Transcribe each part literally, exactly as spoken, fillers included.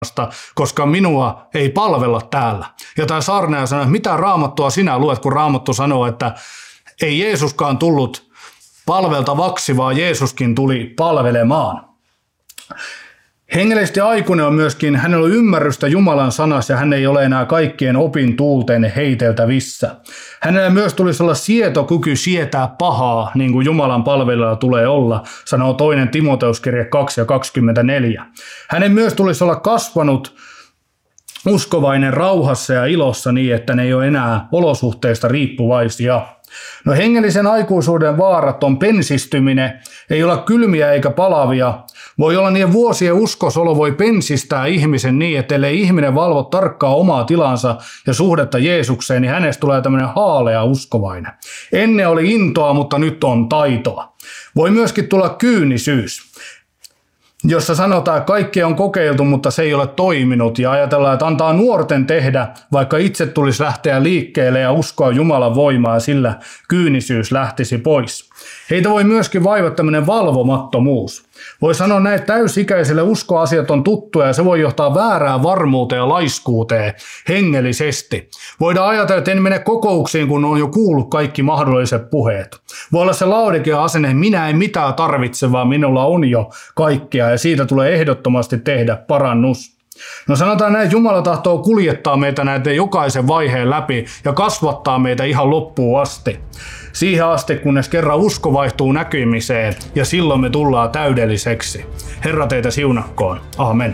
koska minua ei palvella täällä. Ja tämä saarnaaja sanoi, että mitä raamattua sinä luet, kun Raamattu sanoo, että ei Jeesuskaan tullut palveltavaksi, vaan Jeesuskin tuli palvelemaan. Hengellisesti aikuinen on myöskin, hänellä on ymmärrystä Jumalan sanassa ja hän ei ole enää kaikkien opin tuulten heiteltävissä. Hänellä myös tulisi olla sietokyky sietää pahaa, niin kuin Jumalan palvelijalla tulee olla, sanoo toinen Timoteuskirje kaksi ja kaksikymmentäneljä. Hänen myös tulisi olla kasvanut uskovainen rauhassa ja ilossa niin, että ne ei ole enää olosuhteista riippuvaisia. No hengellisen aikuisuuden vaarat on pensistyminen, ei olla kylmiä eikä palavia. Voi olla niin vuosien uskosolo voi pensistää ihmisen niin, että ellei ihminen valvo tarkkaa omaa tilansa ja suhdetta Jeesukseen, niin hänestä tulee tämmöinen haalea uskovainen. Ennen oli intoa, mutta nyt on taitoa. Voi myöskin tulla kyynisyys, jossa sanotaan, että kaikkea on kokeiltu, mutta se ei ole toiminut ja ajatellaan, että antaa nuorten tehdä, vaikka itse tulisi lähteä liikkeelle ja uskoa Jumalan voimaa, sillä kyynisyys lähtisi pois. Heitä voi myöskin vaivata tämmöinen valvomattomuus. Voi sanoa näin, että täysikäisille uskoasiat on tuttuja ja se voi johtaa väärään varmuuteen ja laiskuuteen hengellisesti. Voidaan ajatella, että en mene kokouksiin, kun on jo kuullut kaikki mahdolliset puheet. Voi olla se Laodikia asenne, minä en mitään tarvitse, vaan minulla on jo kaikkea ja siitä tulee ehdottomasti tehdä parannus. No sanotaan näin, että Jumala tahtoo kuljettaa meitä näitä jokaisen vaiheen läpi ja kasvattaa meitä ihan loppuun asti. Siihen asti, kunnes kerran usko vaihtuu näkymiseen ja silloin me tullaan täydelliseksi. Herra teitä siunakkoon. Amen.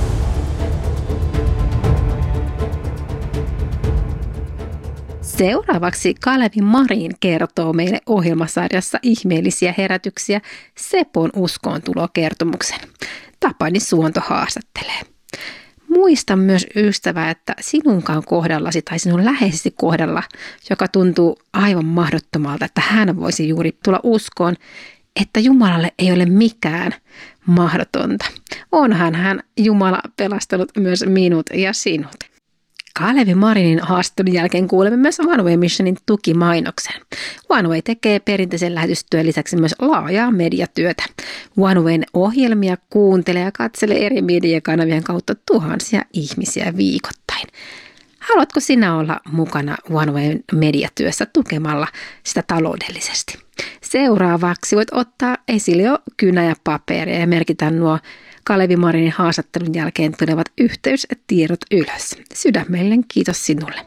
Seuraavaksi Kalevi Marin kertoo meille ohjelmasarjassa ihmeellisiä herätyksiä Sepon uskoontulokertomuksen. Tapani Suonto haastattelee. Muista myös ystävä, että sinunkaan kohdallasi tai sinun läheisesti kohdalla, joka tuntuu aivan mahdottomalta, että hän voisi juuri tulla uskoon, että Jumalalle ei ole mikään mahdotonta. Onhan hän Jumala pelastanut myös minut ja sinut. Kalevi Marinin haastattelun jälkeen kuulemme myös One Way Missionin tukimainoksen. One Way tekee perinteisen lähetystyön lisäksi myös laajaa mediatyötä. One Wayn ohjelmia kuuntelee ja katselee eri mediakanavien kautta tuhansia ihmisiä viikoittain. Haluatko sinä olla mukana One Wayn mediatyössä tukemalla sitä taloudellisesti? Seuraavaksi voit ottaa esille jo kynä ja paperia ja merkitä nuo Kalevi Marinin haastattelun jälkeen tulevat yhteystiedot ylös. Sydämellinen kiitos sinulle.